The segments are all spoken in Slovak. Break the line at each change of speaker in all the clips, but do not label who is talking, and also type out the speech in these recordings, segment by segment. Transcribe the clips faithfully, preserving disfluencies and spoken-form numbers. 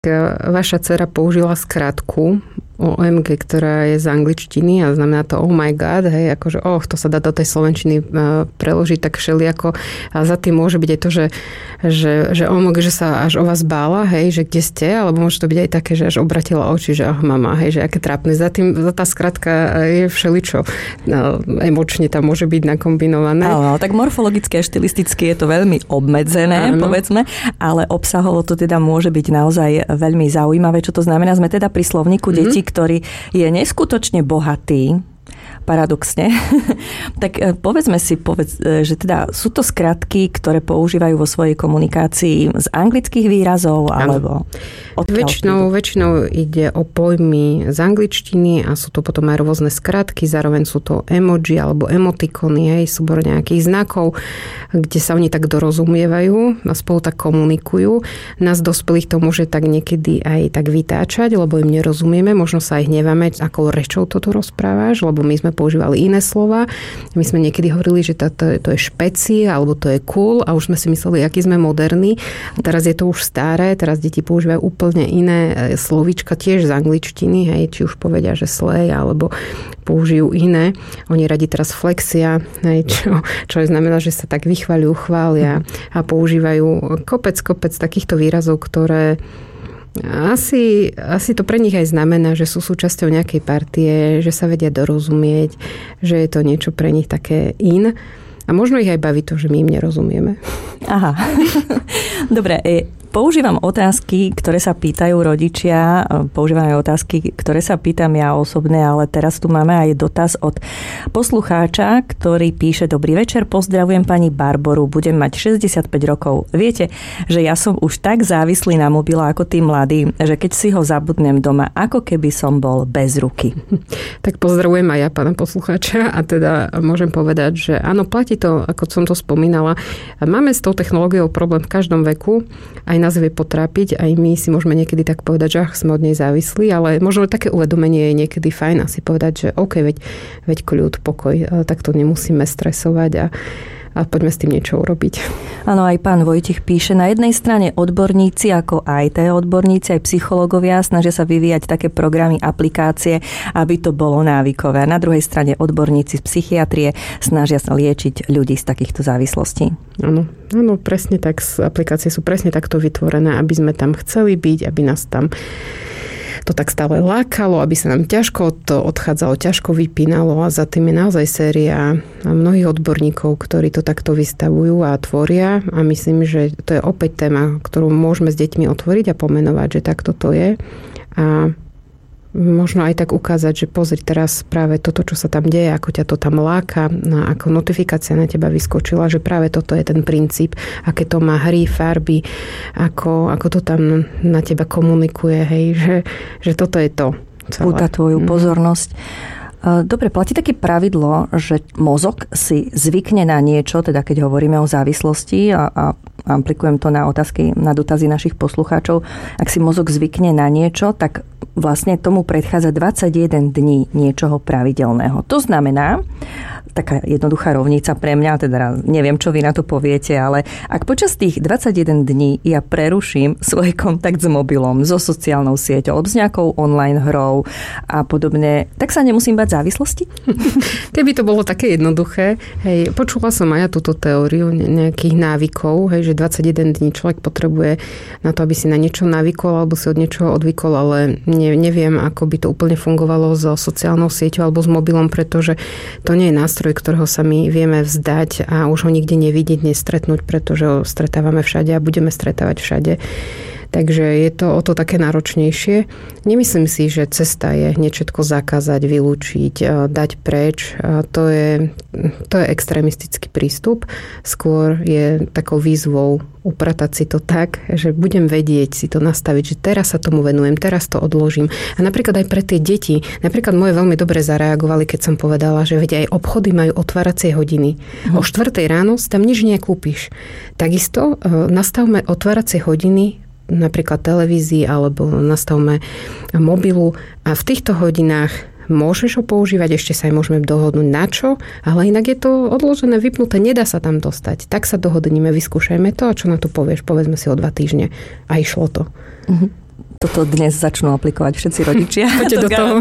Vaša dcera použila skratku ó em gé, ktorá je z angličtiny a znamená to oh my god, hej, akože oh, to sa dá do tej slovenčiny preložiť tak všelijako a za tým môže byť aj to, že, že, že oh my god, že sa až o vás bála, hej, že kde ste, alebo môže to byť aj také, že až obratila oči, že oh mama, hej, že aké trápne. Za tým, za tá skratka je všeličo. No, emočne tam môže byť nakombinované.
Áno, tak morfologicky a štilisticky je to veľmi obmedzené, áno, povedzme, ale obsahovo to teda môže byť naozaj veľmi zaujímavé. Čo to znamená? Sme teda pri slovníku mm-hmm. detí, ktorý je neskutočne bohatý, paradoxne. Tak povedzme si, povedz, že teda sú to skratky, ktoré používajú vo svojej komunikácii z anglických výrazov, alebo
väčšinou, väčšinou ide o pojmy z angličtiny a sú to potom aj rôzne skratky, zároveň sú to emoji alebo emotikony, hej, súbor nejakých znakov, kde sa oni tak dorozumievajú a spolu tak komunikujú. Nás dospelých to môže tak niekedy aj tak vytáčať, lebo im nerozumieme, možno sa aj hneváme, akou rečou toto rozprávaš, lebo my sme používali iné slova. My sme niekedy hovorili, že to, to, to je špeci, alebo to je cool a už sme si mysleli, aký sme moderní. A teraz je to už staré, teraz deti používajú úplne iné slovíčka, tiež z angličtiny, hej, či už povedia, že slej, alebo použijú iné. Oni radi teraz flexia, hej, čo, čo znamená, že sa tak vychvaľujú, chvália a používajú kopec, kopec takýchto výrazov, ktoré Asi, asi to pre nich aj znamená, že sú súčasťou nejakej partie, že sa vedia dorozumieť, že je to niečo pre nich také in. A možno ich aj baví to, že my im nerozumieme.
Aha. Dobre, používam otázky, ktoré sa pýtajú rodičia, používam aj otázky, ktoré sa pýtam ja osobne, ale teraz tu máme aj dotaz od poslucháča, ktorý píše: Dobrý večer, pozdravujem pani Barboru, budem mať šesťdesiatpäť rokov. Viete, že ja som už tak závislý na mobile ako tí mladí, že keď si ho zabudnem doma, ako keby som bol bez ruky.
Tak pozdravujem aj ja pána poslucháča a teda môžem povedať, že áno, platí to, ako som to spomínala. Máme s tou technológiou problém v každom veku, aj nás vie potrápiť, aj my si môžeme niekedy tak povedať, že ach, sme od nej závislí, ale možno také uvedomenie je niekedy fajn asi povedať, že OK, veď, veď kľud, pokoj, tak to nemusíme stresovať a a poďme s tým niečo urobiť.
Áno, aj pán Vojtech píše, na jednej strane odborníci, ako aj té odborníci, aj psychológovia snažia sa vyvíjať také programy, aplikácie, aby to bolo návykové. Na druhej strane odborníci z psychiatrie snažia sa liečiť ľudí z takýchto závislostí.
Áno, áno, presne tak. Aplikácie sú presne takto vytvorené, aby sme tam chceli byť, aby nás tam to tak stále lákalo, aby sa nám ťažko to odchádzalo, ťažko vypínalo a za tým je naozaj séria mnohých odborníkov, ktorí to takto vystavujú a tvoria a myslím, že to je opäť téma, ktorú môžeme s deťmi otvoriť a pomenovať, že takto to je a možno aj tak ukázať, že pozri teraz práve toto, čo sa tam deje, ako ťa to tam láka, no, ako notifikácia na teba vyskočila, že práve toto je ten princíp, aké to má hry, farby, ako, ako to tam na teba komunikuje, hej, že, že toto je to.
Púta tvoju pozornosť. Dobre, platí také pravidlo, že mozog si zvykne na niečo, teda keď hovoríme o závislosti a, a aplikujem to na otázky, na dotazy našich poslucháčov, ak si mozog zvykne na niečo, tak vlastne tomu predchádza dvadsaťjeden dní niečoho pravidelného. To znamená, taká jednoduchá rovnica pre mňa, teda neviem, čo vy na to poviete, ale ak počas tých dvadsaťjeden dní ja preruším svoj kontakt s mobilom, so sociálnou sieťou, s nejakou online hrou a podobne, tak sa nemusím bať závislosti?
Keby to bolo také jednoduché, hej, počula som aj ja túto teóriu nejakých návykov, hej, že dvadsaťjeden dní človek potrebuje na to, aby si na niečo navykol alebo si od niečoho odvykol, ale ne, neviem, ako by to úplne fungovalo so sociálnou sieťou alebo s mobilom, pretože to nie je nástroj, ktorého sa my vieme vzdať a už ho nikde nevidieť, nestretnúť, pretože ho stretávame všade a budeme stretávať všade. Takže je to o to také náročnejšie. Nemyslím si, že cesta je hneď všetko zakázať, vylúčiť, dať preč. To je, to je extrémistický prístup. Skôr je takou výzvou upratať si to tak, že budem vedieť si to nastaviť, že teraz sa tomu venujem, teraz to odložím. A napríklad aj pre tie deti, napríklad moje veľmi dobre zareagovali, keď som povedala, že veď aj obchody majú otváracie hodiny. Mhm. O štvrtej ráno si tam nič nekúpiš. Takisto nastavme otváracie hodiny napríklad televízii alebo nastavme mobilu a v týchto hodinách môžeš ho používať, ešte sa aj môžeme dohodnúť na čo, ale inak je to odložené, vypnuté, nedá sa tam dostať. Tak sa dohodníme, vyskúšajme to a čo na to povieš, povedzme si o dva týždne a išlo to.
Uh-huh. Toto dnes začnú aplikovať všetci rodičia.
Poďte
to
do toho.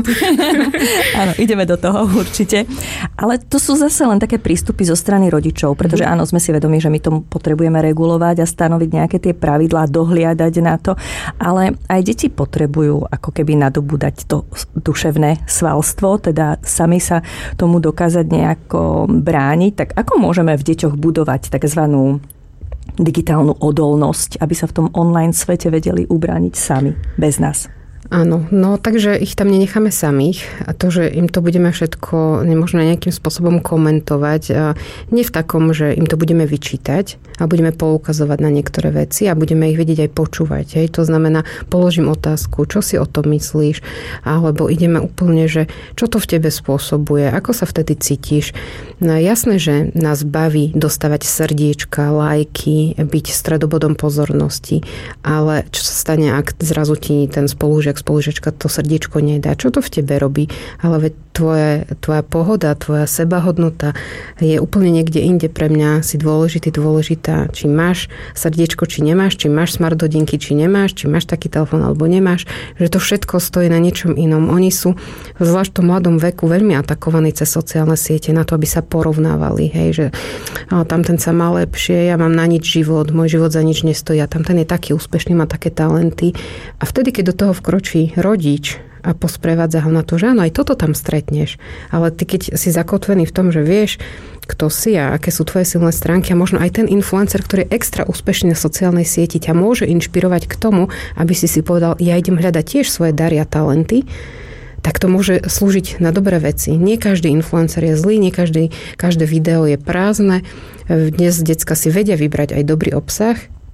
Áno, ideme do toho určite. Ale to sú zase len také prístupy zo strany rodičov, pretože áno, sme si vedomi, že my tomu potrebujeme regulovať a stanoviť nejaké tie pravidlá, dohliadať na to. Ale aj deti potrebujú ako keby nadobúdať to duševné svalstvo, teda sami sa tomu dokázať nejako brániť. Tak ako môžeme v deťoch budovať takzvanú digitálnu odolnosť, aby sa v tom online svete vedeli ubrániť sami, bez nás?
Áno, no takže ich tam nenecháme samých a to, že im to budeme všetko nemožno nejakým spôsobom komentovať, a nie v takom, že im to budeme vyčítať a budeme poukazovať na niektoré veci a budeme ich vedieť aj počúvať. Hej. To znamená, položím otázku, čo si o tom myslíš, alebo ideme úplne, že čo to v tebe spôsobuje, ako sa vtedy cítiš. No, jasné, že nás baví dostávať srdiečka, lajky, byť stredobodom pozornosti, ale čo sa stane, ak zrazu ti ten spolužiak spolužiačka to srdiečko nedá. Čo to v tebe robí? Ale veď tvoje, tvoja pohoda, tvoja sebahodnota je úplne niekde inde. Pre mňa si dôležitý, dôležitá, či máš srdiečko, či nemáš, či máš smart hodinky, či nemáš, či máš taký telefón, alebo nemáš. Že to všetko stojí na niečom inom. Oni sú, zvlášť v tom mladom veku, veľmi atakovaní cez sociálne siete na to, aby sa porovnávali. Hej, že tam ten sa má lepšie, ja mám na nič život, môj život za nič nestojí, a tam ten je taký úspešný, má také talenty. A vtedy, keď do toho vkročí rodič a posprevádza ho na to, že áno, aj toto tam stretneš. Ale ty, keď si zakotvený v tom, že vieš, kto si a aké sú tvoje silné stránky, a možno aj ten influencer, ktorý je extra úspešný na sociálnej sieti, ťa môže inšpirovať k tomu, aby si si povedal, ja idem hľadať tiež svoje dary a talenty, tak to môže slúžiť na dobré veci. Nie každý influencer je zlý, nie každý, každé video je prázdne. Dnes decka si vedia vybrať aj dobrý obsah,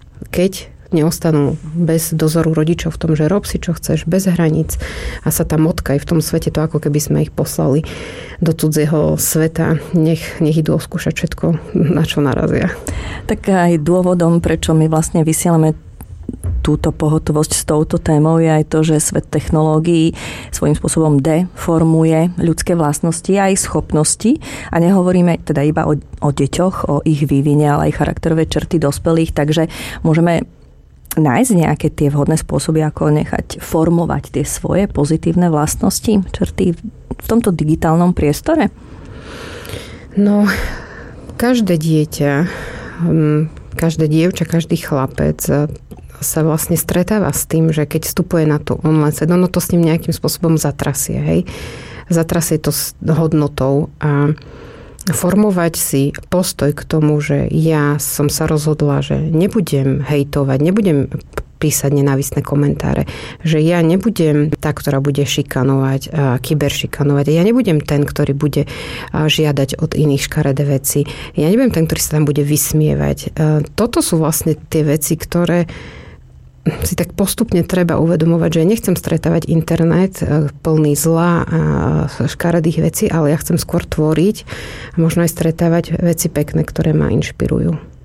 keď neostanú bez dozoru rodičov v tom, že rob si, čo chceš, bez hraníc, a sa tam motkaj v tom svete, to ako keby sme ich poslali do cudzieho sveta. Nech, nech idú oskúšať všetko, na čo narazia.
Tak aj dôvodom, prečo my vlastne vysielame túto pohotovosť s touto témou, je aj to, že svet technológií svojím spôsobom deformuje ľudské vlastnosti a aj schopnosti. A nehovoríme teda iba o, o deťoch, o ich vývine, ale aj charakterové črty dospelých, takže môžeme nájsť nejaké tie vhodné spôsoby, ako nechať formovať tie svoje pozitívne vlastnosti, črty v tomto digitálnom priestore?
No, každé dieťa, každé dievča, každý chlapec sa vlastne stretáva s tým, že keď vstupuje na to online svet, ono to s ním nejakým spôsobom zatrasie, hej. Zatrasie to s hodnotou a formovať si postoj k tomu, že ja som sa rozhodla, že nebudem hejtovať, nebudem písať nenávistné komentáre, že ja nebudem tá, ktorá bude šikanovať, kyberšikanovať. Ja nebudem ten, ktorý bude žiadať od iných škaredé veci. Ja nebudem ten, ktorý sa tam bude vysmievať. Toto sú vlastne tie veci, ktoré si tak postupne treba uvedomovať, že nechcem stretávať internet plný zla a škaredých vecí, ale ja chcem skôr tvoriť a možno aj stretávať veci pekné, ktoré ma inšpirujú.